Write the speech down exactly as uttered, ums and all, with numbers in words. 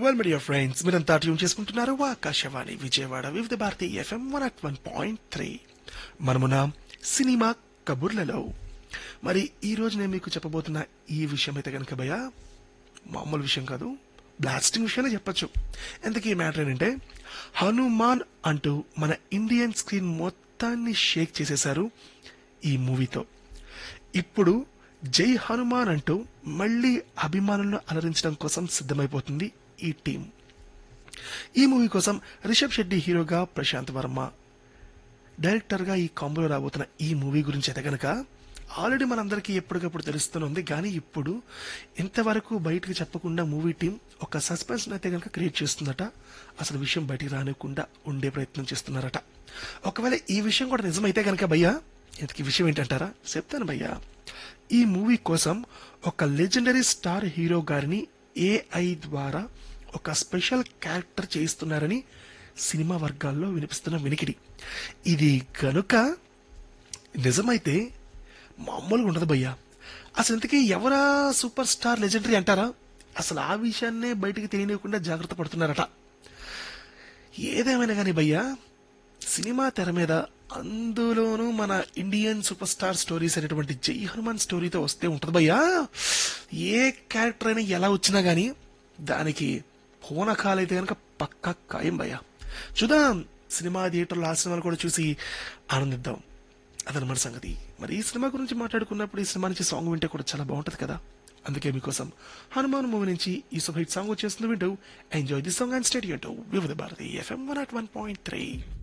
Well media friends, మీరంతా tune చేసుకుంటున్నారు ఆకాశవాణి విజయవాడ వివిధ Bharati FM one at one point three. మనమున cinema కబుర్లలో. మరి ఈ రోజు నేను మీకు చెప్పబోతున్న ఈ విషయం అయితే కనుక భయ మామూలు విషయం కాదు, బ్లాస్టింగ్ విషయాన్ని చెప్పచ్చు. ఎందుకు ఈ మ్యాటర్ ఏంటంటే, హనుమాన్ అంటూ మన ఇండియన్ స్క్రీన్ మొత్తాన్ని షేక్ చేసేశారు ఈ మూవీతో. ఇప్పుడు జై హనుమాన్ అంటూ మళ్లీ అభిమానులను అలరించడం కోసం సిద్ధమైపోతుంది ఈ టీం. ఈ మూవీ కోసం రిషబ్ శెట్టి హీరోగా, ప్రశాంత్ వర్మ డైరెక్టర్ గా ఈ కాంబోలో రాబోతున్న ఈ మూవీ గురించి అయితే గనక ఆల్రెడీ మనందరికీ ఎప్పటికప్పుడు తెలుస్తూనే, కానీ ఇప్పుడు ఇంతవరకు బయటకు చెప్పకుండా మూవీ టీం ఒక సస్పెన్స్ అయితే గనక క్రియేట్ చేస్తుందట. అసలు విషయం బయటికి రానివ్వకుండా ఉండే ప్రయత్నం చేస్తున్నారట. ఒకవేళ ఈ విషయం కూడా నిజమైతే గనక భయ్యా, ఇంతకీ విషయం ఏంటంటారా? చెప్తాను భయ్యా. ఈ మూవీ కోసం ఒక లెజెండరీ స్టార్ హీరో గారిని ఏఐ ద్వారా ఒక స్పెషల్ క్యారెక్టర్ చేయిస్తున్నారని సినిమా వర్గాల్లో వినిపిస్తున్న వినికిడి. ఇది గనుక నిజమైతే మామూలుగా ఉండదు భయ్యా. అసలు ఇంతకీ ఎవరా సూపర్ స్టార్ లెజెండరీ అంటారా? అసలు ఆ విషయాన్నే బయటికి తెలియనివ్వకుండా జాగ్రత్త పడుతున్నారట. ఏదేమైనా కానీ భయ్యా, సినిమా తెర మీద అందులోనూ మన ఇండియన్ సూపర్ స్టార్ స్టోరీస్ అనేటువంటి జై హనుమాన్ స్టోరీతో వస్తే ఉంటుంది భయ్యా. ఏ క్యారెక్టర్ అయినా ఎలా వచ్చినా గానీ దానికి పూనకాలైతే కనుక పక్కా ఖాయం భయ్యా. చూద్దాం, సినిమా థియేటర్లో ఆ సినిమాలు కూడా చూసి ఆనందిద్దాం. అదనమాట సంగతి. మరి ఈ సినిమా గురించి మాట్లాడుకున్నప్పుడు ఈ సినిమా నుంచి సాంగ్ వింటే కూడా చాలా బాగుంటది కదా. అందుకే మీకోసం హనుమాన్ మూవీ నుంచి ఈ సూపర్ హిట్ సాంగ్ వచ్చేస్తుంది. వింటూ enjoy the song and stadium to వివిధ Bharati FM one at one point three.